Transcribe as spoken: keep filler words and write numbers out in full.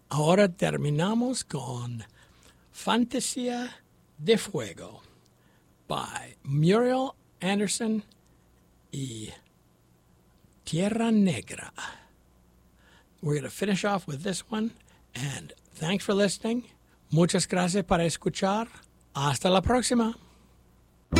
ahora terminamos con Fantasía de Fuego by Muriel Anderson y Tierra Negra. We're going to finish off with this one, and thanks for listening. Muchas gracias para escuchar. Hasta la próxima.